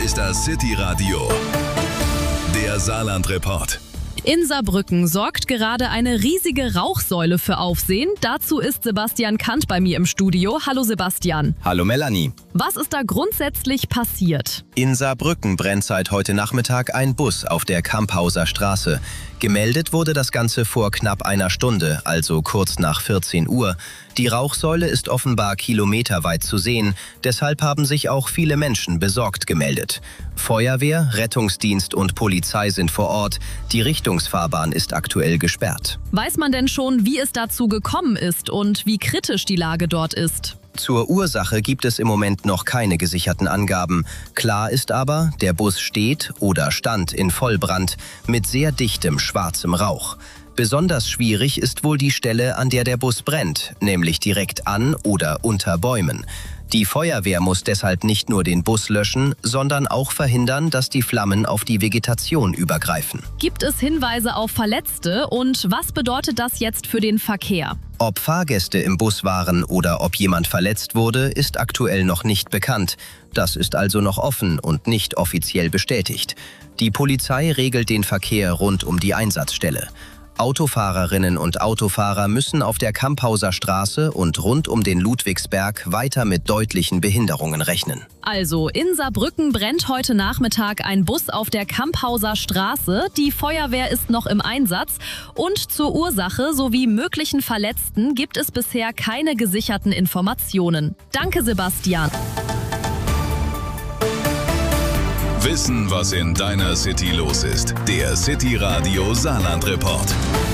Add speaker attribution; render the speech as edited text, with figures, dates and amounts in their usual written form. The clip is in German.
Speaker 1: ist das City-Radio, der Saarland-Report.
Speaker 2: In Saarbrücken sorgt gerade eine riesige Rauchsäule für Aufsehen. Dazu ist Sebastian Kant bei mir im Studio. Hallo Sebastian.
Speaker 3: Hallo Melanie.
Speaker 2: Was ist da grundsätzlich passiert?
Speaker 3: In Saarbrücken brennt seit heute Nachmittag ein Bus auf der Kamphauser Straße. Gemeldet wurde das Ganze vor knapp einer Stunde, also kurz nach 14 Uhr. Die Rauchsäule ist offenbar kilometerweit zu sehen, deshalb haben sich auch viele Menschen besorgt gemeldet. Feuerwehr, Rettungsdienst und Polizei sind vor Ort. Die Richtungsfahrbahn ist aktuell gesperrt.
Speaker 2: Weiß man denn schon, wie es dazu gekommen ist und wie kritisch die Lage dort ist?
Speaker 3: Zur Ursache gibt es im Moment noch keine gesicherten Angaben. Klar ist aber, der Bus steht oder stand in Vollbrand mit sehr dichtem schwarzem Rauch. Besonders schwierig ist wohl die Stelle, an der der Bus brennt, nämlich direkt an oder unter Bäumen. Die Feuerwehr muss deshalb nicht nur den Bus löschen, sondern auch verhindern, dass die Flammen auf die Vegetation übergreifen.
Speaker 2: Gibt es Hinweise auf Verletzte und was bedeutet das jetzt für den Verkehr?
Speaker 3: Ob Fahrgäste im Bus waren oder ob jemand verletzt wurde, ist aktuell noch nicht bekannt. Das ist also noch offen und nicht offiziell bestätigt. Die Polizei regelt den Verkehr rund um die Einsatzstelle. Autofahrerinnen und Autofahrer müssen auf der Kamphauser Straße und rund um den Ludwigsberg weiter mit deutlichen Behinderungen rechnen.
Speaker 2: Also, in Saarbrücken brennt heute Nachmittag ein Bus auf der Kamphauser Straße. Die Feuerwehr ist noch im Einsatz. Und zur Ursache sowie möglichen Verletzten gibt es bisher keine gesicherten Informationen. Danke, Sebastian.
Speaker 1: Wissen, was in deiner City los ist. Der City-Radio Saarland-Report.